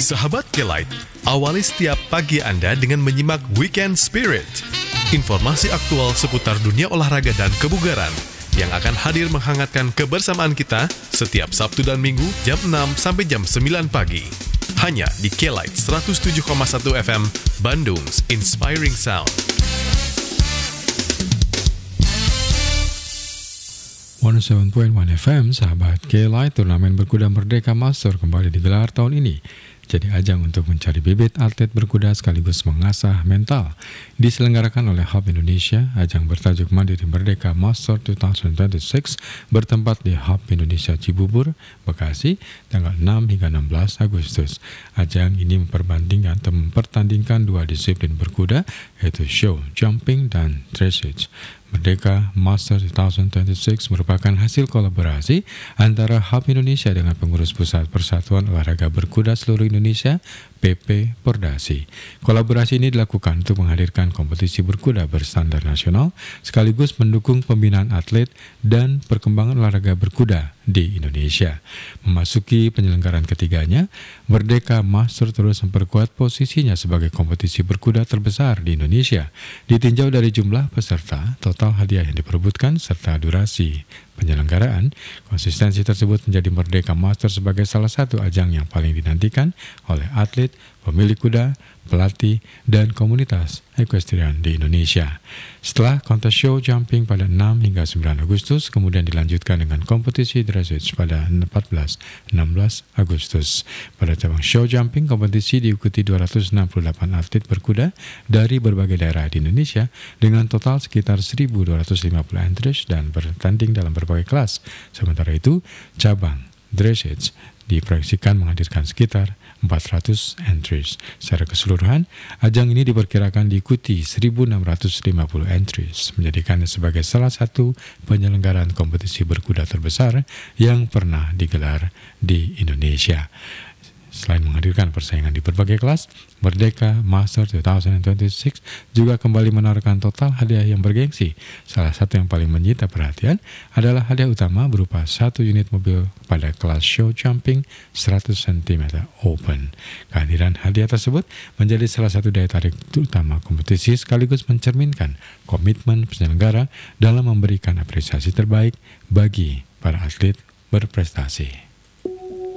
Sahabat K-Lite, awali setiap pagi Anda dengan menyimak Weekend Spirit. Informasi aktual seputar dunia olahraga dan kebugaran yang akan hadir menghangatkan kebersamaan kita setiap Sabtu dan Minggu jam 6 sampai jam 9 pagi. Hanya di K-Lite 107,1 FM, Bandung's Inspiring Sound. 107.1 FM, sahabat K-Lite, turnamen berkuda Merdeka Master kembali digelar tahun ini. Jadi ajang untuk mencari bibit atlet berkuda sekaligus mengasah mental. Diselenggarakan oleh Hub Indonesia, ajang bertajuk Mandiri Merdeka Master 2026 bertempat di Hub Indonesia Cibubur, Bekasi, tanggal 6 hingga 16 Agustus. Ajang ini mempertandingkan dua disiplin berkuda, yaitu show, jumping, dan dressage. Merdeka Master 2026 merupakan hasil kolaborasi antara Hub Indonesia dengan pengurus Pusat Persatuan Olahraga Berkuda Seluruh Indonesia, PP Pordasi. Kolaborasi ini dilakukan untuk menghadirkan kompetisi berkuda berstandar nasional, sekaligus mendukung pembinaan atlet dan perkembangan olahraga berkuda di Indonesia. Memasuki penyelenggaraan ketiganya, Merdeka Master terus memperkuat posisinya sebagai kompetisi berkuda terbesar di Indonesia. Ditinjau dari jumlah peserta, total hadiah yang diperebutkan, serta durasi penyelenggaraan, konsistensi tersebut menjadi Merdeka Master sebagai salah satu ajang yang paling dinantikan oleh atlet, pemilik kuda, pelatih, dan komunitas equestrian di Indonesia. Setelah kontes show jumping pada 6 hingga 9 Agustus, kemudian dilanjutkan dengan kompetisi dressage pada 14-16 Agustus. Pada cabang show jumping, kompetisi diikuti 268 atlet berkuda dari berbagai daerah di Indonesia dengan total sekitar 1.250 entries dan bertanding dalam berbagai kelas. Sementara itu, cabang dressage diproyeksikan menghadirkan sekitar 400 entries. Secara keseluruhan, ajang ini diperkirakan diikuti 1.650 entries, menjadikannya sebagai salah satu penyelenggaraan kompetisi berkuda terbesar yang pernah digelar di Indonesia. Selain menghadirkan persaingan di berbagai kelas, Merdeka Master 2026 juga kembali menawarkan total hadiah yang bergengsi. Salah satu yang paling menyita perhatian adalah hadiah utama berupa 1 unit mobil pada kelas show jumping 100 cm open. Kehadiran hadiah tersebut menjadi salah satu daya tarik utama kompetisi, sekaligus mencerminkan komitmen penyelenggara dalam memberikan apresiasi terbaik bagi para atlet berprestasi.